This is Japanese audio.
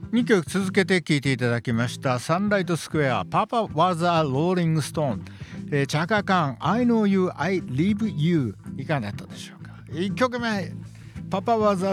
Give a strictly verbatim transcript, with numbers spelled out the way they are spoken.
にきょく続けて聴いていただきました。サンライトスクエア Papa was a Rolling Stone、えー、チャカカン I know you I leave you いかがだったでしょうか。いっきょくめ Papa was a